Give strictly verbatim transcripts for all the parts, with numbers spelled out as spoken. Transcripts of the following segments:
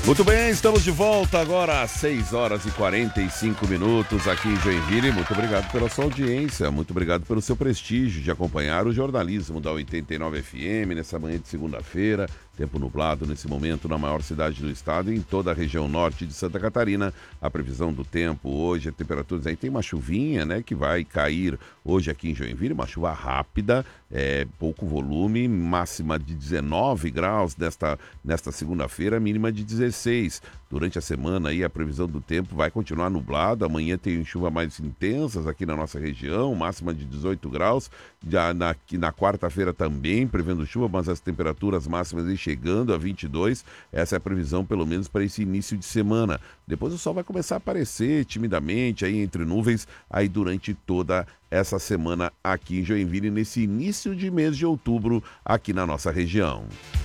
Muito bem, estamos de volta agora às seis horas e quarenta e cinco minutos aqui em Joinville. Muito obrigado pela sua audiência, muito obrigado pelo seu prestígio de acompanhar o jornalismo da oitenta e nove F M nessa manhã de segunda-feira. Tempo nublado nesse momento na maior cidade do estado e em toda a região norte de Santa Catarina. A previsão do tempo hoje, a temperatura, aí tem uma chuvinha, né, que vai cair hoje aqui em Joinville, uma chuva rápida, é, pouco volume, máxima de dezenove graus nesta, nesta segunda-feira, mínima de dezesseis. Durante a semana aí a previsão do tempo vai continuar nublado, amanhã tem chuva mais intensas aqui na nossa região, máxima de dezoito graus, já na, na quarta-feira também prevendo chuva, mas as temperaturas máximas aí chegando a vinte e dois, essa é a previsão pelo menos para esse início de semana. Depois o sol vai começar a aparecer timidamente aí entre nuvens aí durante toda essa semana aqui em Joinville, nesse início de mês de outubro aqui na nossa região.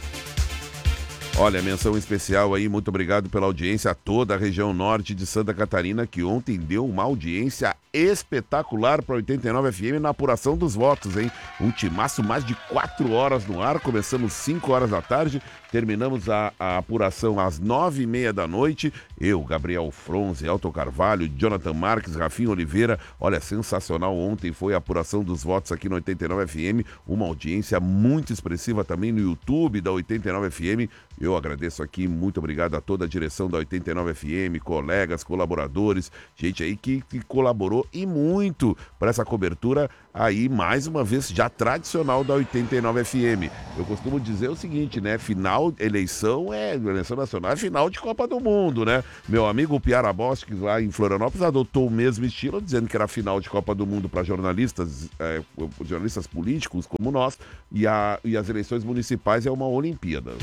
Olha, menção especial aí, muito obrigado pela audiência a toda a região norte de Santa Catarina, que ontem deu uma audiência espetacular para oitenta e nove F M na apuração dos votos, hein? Um timaço mais de quatro horas no ar, começamos cinco horas da tarde, terminamos a, a apuração às nove e meia da noite. Eu, Gabriel Fronze, Elton Carvalho, Jonathan Marques, Rafinha Oliveira. Olha, sensacional, ontem foi a apuração dos votos aqui no oitenta e nove F M, uma audiência muito expressiva também no YouTube da oitenta e nove F M. Eu agradeço aqui, muito obrigado a toda a direção da oitenta e nove F M, colegas, colaboradores, gente aí que, que colaborou e muito para essa cobertura aí, mais uma vez, já tradicional da oitenta e nove F M. Eu costumo dizer o seguinte, né, final, eleição é, eleição nacional é final de Copa do Mundo, né? Meu amigo Piara Bosques lá em Florianópolis adotou o mesmo estilo, dizendo que era final de Copa do Mundo para jornalistas, é, jornalistas políticos como nós, e, a, e as eleições municipais é uma Olimpíada.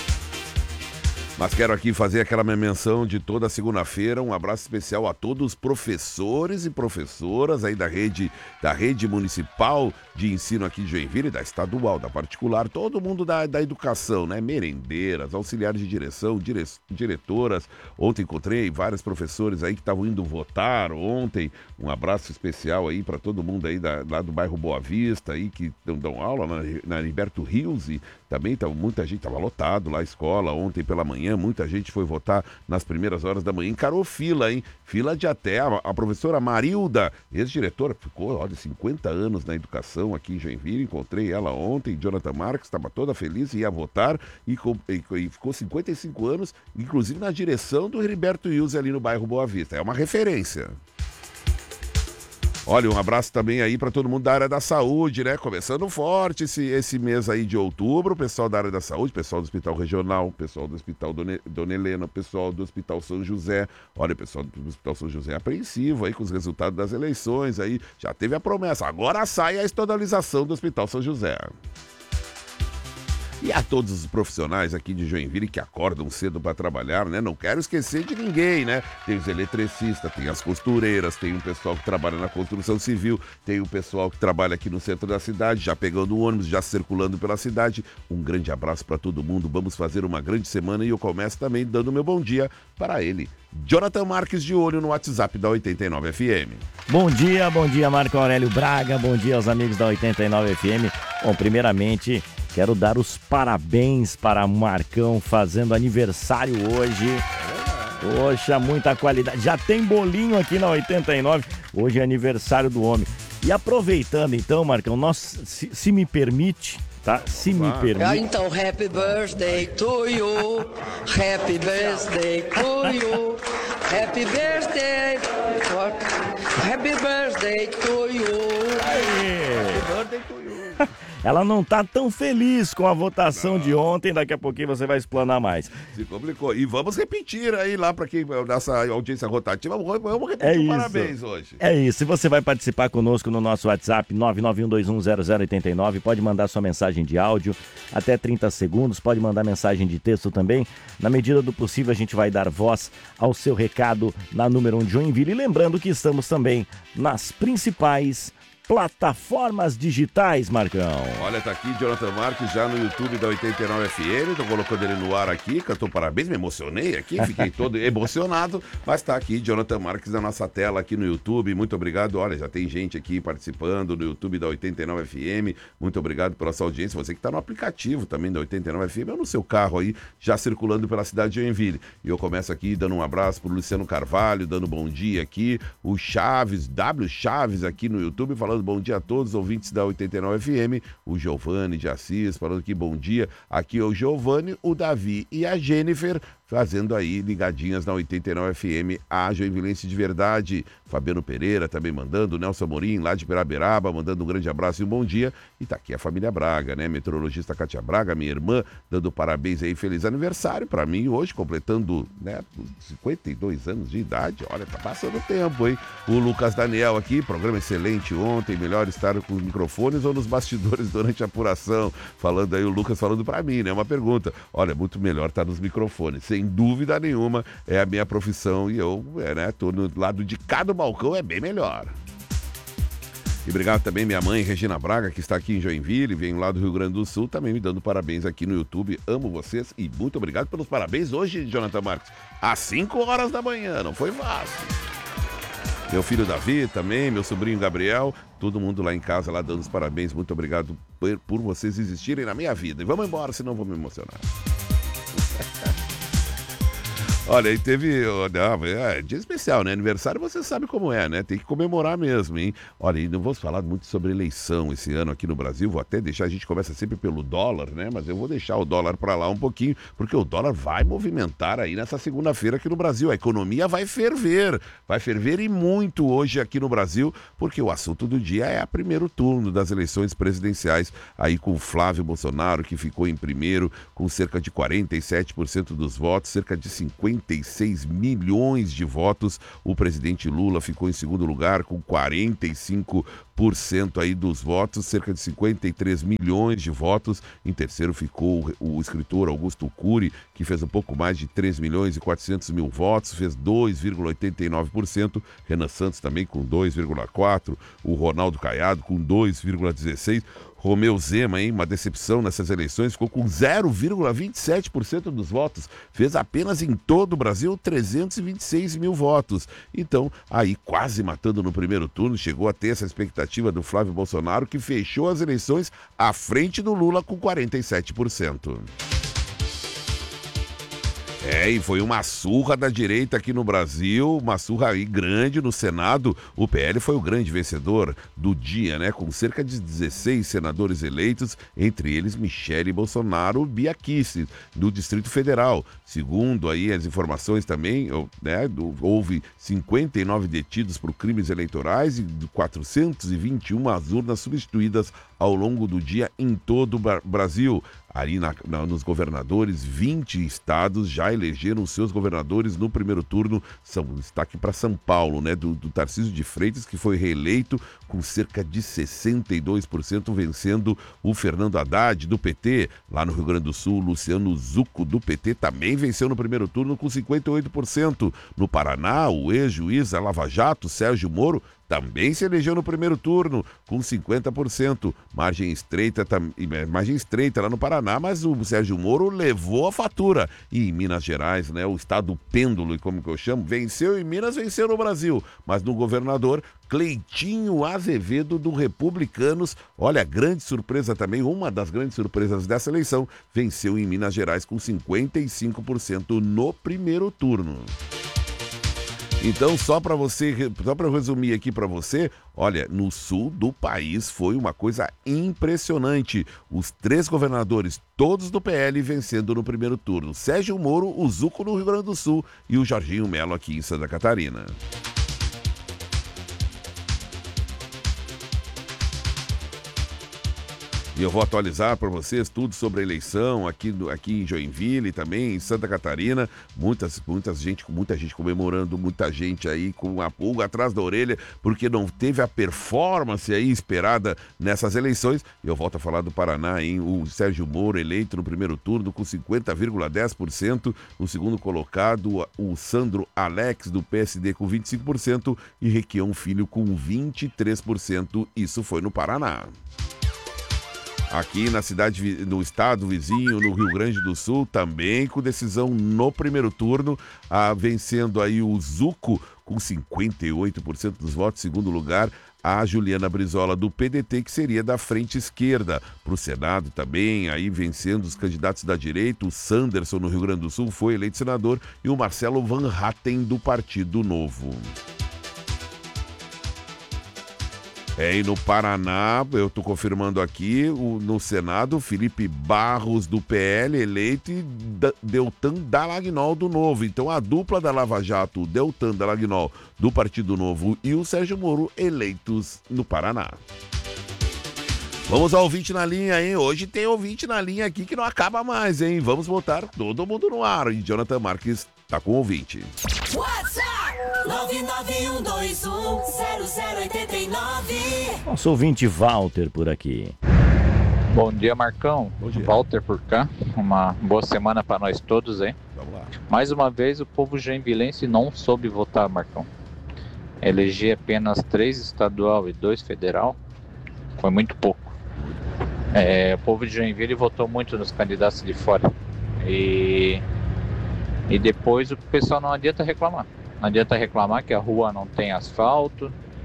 Mas quero aqui fazer aquela minha menção de toda segunda-feira, um abraço especial a todos os professores e professoras aí da rede, da rede municipal de ensino aqui de Joinville, da estadual, da particular, todo mundo da, da educação, né? Merendeiras, auxiliares de direção, dire, diretoras. Ontem encontrei vários professores aí que estavam indo votar ontem. Um abraço especial aí para todo mundo aí da, lá do bairro Boa Vista aí que dão, dão aula na, na Heriberto Rios, e também tava, muita gente, estava lotado lá a escola ontem pela manhã. Muita gente foi votar nas primeiras horas da manhã, encarou fila, hein? Fila de até a, a professora Marilda, ex-diretora, ficou, olha, cinquenta anos na educação aqui em Joinville, encontrei ela ontem, Jonathan Marques, estava toda feliz, ia votar e, e, e ficou cinquenta e cinco anos, inclusive na direção do Heriberto Wilson ali no bairro Boa Vista, é uma referência. Olha, um abraço também aí para todo mundo da área da saúde, né? Começando forte esse, esse mês aí de outubro, o pessoal da área da saúde, pessoal do Hospital Regional, pessoal do Hospital Dona, Dona Helena, pessoal do Hospital São José. Olha, o pessoal do Hospital São José é apreensivo aí com os resultados das eleições aí. Já teve a promessa, agora sai a estadalização do Hospital São José. E a todos os profissionais aqui de Joinville que acordam cedo para trabalhar, né? Não quero esquecer de ninguém, né? Tem os eletricistas, tem as costureiras, tem o pessoal que trabalha na construção civil, tem o pessoal que trabalha aqui no centro da cidade, já pegando o ônibus, já circulando pela cidade. Um grande abraço para todo mundo. Vamos fazer uma grande semana e eu começo também dando meu bom dia para ele, Jonathan Marques, de olho no WhatsApp da oitenta e nove F M. Bom dia, bom dia Marco Aurélio Braga, bom dia aos amigos da oitenta e nove F M. Bom, primeiramente, quero dar os parabéns para Marcão fazendo aniversário hoje. Poxa, muita qualidade. Já tem bolinho aqui na oitenta e nove. Hoje é aniversário do homem. E aproveitando então, Marcão, nós, se, se me permite, tá? Se me permite. Ah, então, happy birthday to you. Happy birthday to you. Happy birthday. Happy birthday to you. Happy birthday to you. Ela não tá tão feliz com a votação não. de ontem, daqui a pouquinho você vai explanar mais. Se complicou. E vamos repetir aí lá para quem nessa audiência rotativa, vamos repetir é um parabéns hoje. É isso. E você vai participar conosco no nosso WhatsApp nove nove um dois um zero zero oito nove, pode mandar sua mensagem de áudio até trinta segundos, pode mandar mensagem de texto também. Na medida do possível a gente vai dar voz ao seu recado na número um de Joinville. E lembrando que estamos também nas principais plataformas digitais, Marcão. Olha, tá aqui Jonathan Marques já no YouTube da oitenta e nove F M, tô colocando ele no ar aqui, cantou parabéns, me emocionei aqui, fiquei todo emocionado, mas tá aqui Jonathan Marques na nossa tela aqui no YouTube, muito obrigado, olha, já tem gente aqui participando no YouTube da oitenta e nove F M, muito obrigado pela sua audiência, você que tá no aplicativo também da oitenta e nove F M, ou no seu carro aí, já circulando pela cidade de Joinville. E eu começo aqui dando um abraço pro Luciano Carvalho, dando bom dia aqui, o Chaves, W Chaves aqui no YouTube, falando bom dia a todos, ouvintes da oitenta e nove F M, o Giovanni de Assis, falando que bom dia, aqui é o Giovanni, o Davi e a Jennifer, fazendo aí ligadinhas na oitenta e nove F M, a Joinvilense de verdade. Fabiano Pereira também mandando, Nelson Amorim, lá de Peraberaba, mandando um grande abraço e um bom dia. E tá aqui a família Braga, né? Meteorologista Cátia Braga, minha irmã, dando parabéns aí, feliz aniversário pra mim hoje, completando, né, cinquenta e dois anos de idade. Olha, tá passando o tempo, hein? O Lucas Daniel aqui, programa excelente ontem, melhor estar com os microfones ou nos bastidores durante a apuração? Falando aí, o Lucas falando pra mim, né? Uma pergunta. Olha, muito melhor estar nos microfones, sem dúvida nenhuma, é a minha profissão e eu, é, né, tô no lado de cada balcão, é bem melhor. E obrigado também minha mãe, Regina Braga, que está aqui em Joinville, vem lá do Rio Grande do Sul, também me dando parabéns aqui no YouTube. Amo vocês e muito obrigado pelos parabéns hoje, Jonathan Marques, às cinco horas da manhã, não foi fácil. Meu filho Davi também, meu sobrinho Gabriel, todo mundo lá em casa, lá dando os parabéns. Muito obrigado por, por vocês existirem na minha vida. E vamos embora, senão vou me emocionar. Olha, e teve... Não, é dia especial, né? Aniversário você sabe como é, né? Tem que comemorar mesmo, hein? Olha, e não vou falar muito sobre eleição esse ano aqui no Brasil. Vou até deixar, a gente começa sempre pelo dólar, né? Mas eu vou deixar o dólar pra lá um pouquinho, porque o dólar vai movimentar aí nessa segunda-feira aqui no Brasil. A economia vai ferver. Vai ferver e muito hoje aqui no Brasil, porque o assunto do dia é o primeiro turno das eleições presidenciais. Aí com o Flávio Bolsonaro, que ficou em primeiro, com cerca de quarenta e sete por cento dos votos, cerca de cinquenta e seis milhões de votos. O presidente Lula ficou em segundo lugar com quarenta e cinco por cento aí dos votos, cerca de cinquenta e três milhões de votos. Em terceiro ficou o escritor Augusto Cury, que fez um pouco mais de três milhões e quatrocentos mil votos, fez dois vírgula oitenta e nove por cento. Renan Santos também com dois vírgula quatro por cento. O Ronaldo Caiado com dois vírgula dezesseis por cento. Romeu Zema, hein? Uma decepção nessas eleições, ficou com zero vírgula vinte e sete por cento dos votos. Fez apenas em todo o Brasil trezentos e vinte e seis mil votos. Então, aí quase matando no primeiro turno, chegou a ter essa expectativa do Flávio Bolsonaro, que fechou as eleições à frente do Lula com quarenta e sete por cento. É, e foi uma surra da direita aqui no Brasil, uma surra aí grande no Senado. O P L foi o grande vencedor do dia, né? Com cerca de dezesseis senadores eleitos, entre eles Michele Bolsonaro, Bia Kicis, do Distrito Federal. Segundo aí as informações também, né, houve cinquenta e nove detidos por crimes eleitorais e quatrocentas e vinte e uma urnas substituídas ao longo do dia em todo o Brasil. Ali na, na, nos governadores, vinte estados já elegeram seus governadores no primeiro turno. São destaque para São Paulo, né? Do, do Tarcísio de Freitas, que foi reeleito com cerca de sessenta e dois por cento, vencendo o Fernando Haddad, do P T. Lá no Rio Grande do Sul, Luciano Zucco, do P T, também venceu no primeiro turno com cinquenta e oito por cento. No Paraná, o ex-juiz da Lava Jato, Sérgio Moro, também se elegeu no primeiro turno, com cinquenta por cento. Margem estreita, tam... margem estreita lá no Paraná, mas o Sérgio Moro levou a fatura. E em Minas Gerais, né, o estado pêndulo, como que eu chamo, venceu em Minas, venceu no Brasil. Mas no governador, Cleitinho Azevedo, do Republicanos, olha, grande surpresa também, uma das grandes surpresas dessa eleição, venceu em Minas Gerais com cinquenta e cinco por cento no primeiro turno. Então, só para você, só para resumir aqui para você, olha, no sul do país foi uma coisa impressionante. Os três governadores, todos do P L, vencendo no primeiro turno. Sérgio Moro, o Zucco no Rio Grande do Sul e o Jorginho Melo aqui em Santa Catarina. E eu vou atualizar para vocês tudo sobre a eleição aqui, no, aqui em Joinville, também em Santa Catarina. Muitas, muitas gente, muita gente comemorando, muita gente aí com a pulga atrás da orelha, porque não teve a performance aí esperada nessas eleições. E eu volto a falar do Paraná, hein? O Sérgio Moro eleito no primeiro turno com cinquenta vírgula dez por cento. O segundo colocado, o Sandro Alex, do P S D, com vinte e cinco por cento. E Requião Filho com vinte e três por cento. Isso foi no Paraná. Aqui na cidade, no estado vizinho, no Rio Grande do Sul, também com decisão no primeiro turno, ah, vencendo aí o Zuco com cinquenta e oito por cento dos votos. Segundo lugar, a Juliana Brizola, do P D T, que seria da frente esquerda. Para o Senado também, aí vencendo os candidatos da direita, o Sanderson, no Rio Grande do Sul, foi eleito senador, e o Marcelo Van Hatten, do Partido Novo. É, e no Paraná, eu estou confirmando aqui, o, no Senado, Felipe Barros, do P L, eleito, e D- Deltan Dallagnol, do Novo. Então, a dupla da Lava Jato, Deltan Dallagnol, do Partido Novo, e o Sérgio Moro, eleitos no Paraná. Vamos ao ouvinte na linha, hein? Hoje tem ouvinte na linha aqui que não acaba mais, hein? Vamos botar todo mundo no ar. E Jonathan Marques tá com o ouvinte. WhatsApp nove nove um dois um zero zero oito nove. Nosso ouvinte Walter por aqui. Bom dia, Marcão. Bom dia. Walter por cá. Uma boa semana para nós todos, hein? Vamos lá. Mais uma vez, o povo joinvilense não soube votar, Marcão. Eleger apenas três estadual e dois federal foi muito pouco. É, o povo de Joinville votou muito nos candidatos de fora. E, e depois o pessoal não adianta reclamar. Não adianta reclamar que a rua não tem asfalto,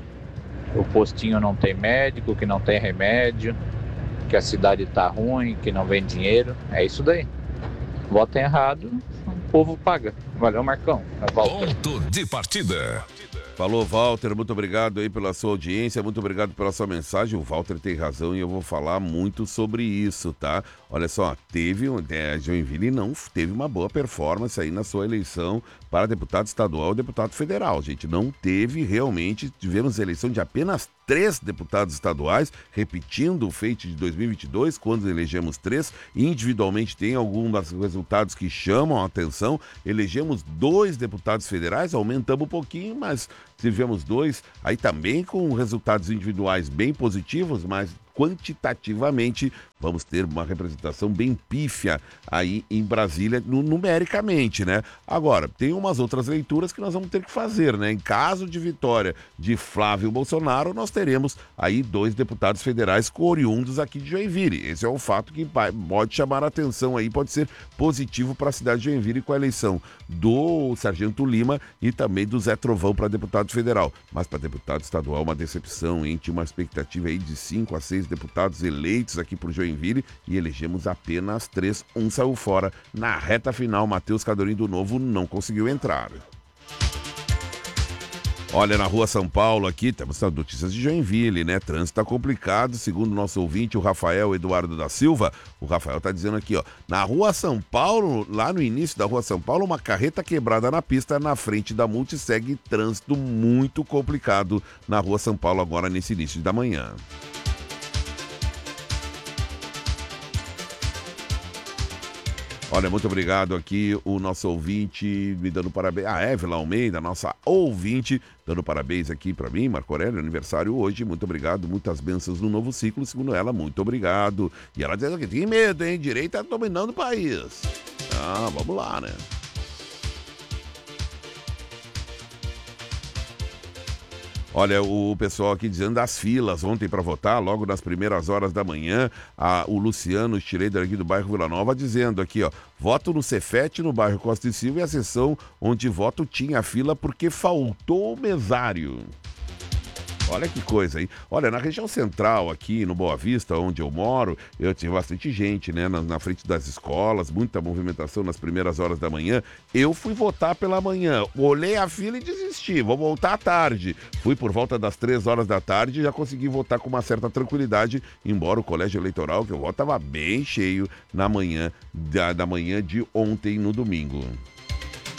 o postinho não tem médico, que não tem remédio, que a cidade tá ruim, que não vem dinheiro. É isso daí. Votem errado, o povo paga. Valeu, Marcão. Volta. Ponto de partida. Falou, Walter, muito obrigado aí pela sua audiência, muito obrigado pela sua mensagem. O Walter tem razão e eu vou falar muito sobre isso, tá? Olha só, teve, é, Joinville não teve uma boa performance aí na sua eleição para deputado estadual e deputado federal, gente. Não teve realmente, tivemos eleição de apenas três deputados estaduais, repetindo o feito de dois mil e vinte e dois, quando elegemos três. Individualmente tem alguns resultados que chamam a atenção. Elegemos dois deputados federais, aumentamos um pouquinho, mas tivemos dois, aí também com resultados individuais bem positivos, mas quantitativamente vamos ter uma representação bem pífia aí em Brasília, no, numericamente, né? Agora, tem umas outras leituras que nós vamos ter que fazer, né? Em caso de vitória de Flávio Bolsonaro, nós teremos aí dois deputados federais oriundos aqui de Joinville. Esse é um fato que pode chamar a atenção aí, pode ser positivo para a cidade de Joinville com a eleição do Sargento Lima e também do Zé Trovão para deputado federal. Mas para deputado estadual, uma decepção, hein? Tinha uma expectativa aí de cinco a seis deputados eleitos aqui por Joinville e elegemos apenas três, um saiu fora. Na reta final, Matheus Cadorim do Novo não conseguiu entrar. Olha, na Rua São Paulo aqui, temos notícias de Joinville, né? Trânsito tá complicado, segundo o nosso ouvinte, o Rafael Eduardo da Silva. O Rafael tá dizendo aqui, ó, na Rua São Paulo, lá no início da Rua São Paulo, uma carreta quebrada na pista na frente da Multiseg, trânsito muito complicado na Rua São Paulo agora nesse início da manhã. Olha, muito obrigado aqui, o nosso ouvinte me dando parabéns, a Évila Almeida, nossa ouvinte, dando parabéns aqui para mim, Marco Aurélio, aniversário hoje, muito obrigado, muitas bênçãos no novo ciclo, segundo ela, muito obrigado. E ela diz que tem medo, hein, direita dominando o país. Ah, vamos lá, né? Olha, o pessoal aqui dizendo das filas ontem para votar, logo nas primeiras horas da manhã, a, o Luciano Schroeder aqui do bairro Vila Nova dizendo aqui, ó, voto no Cefete, no bairro Costa e Silva, e a sessão onde voto tinha fila porque faltou o mesário. Olha que coisa, hein? Olha, na região central aqui, no Boa Vista, onde eu moro, eu tive bastante gente, né? Na, na frente das escolas, muita movimentação nas primeiras horas da manhã. Eu fui votar pela manhã, olhei a fila e desisti, vou voltar à tarde. Fui por volta das três horas da tarde e já consegui votar com uma certa tranquilidade, embora o colégio eleitoral que eu voto estava bem cheio na manhã, da, da manhã de ontem, no domingo.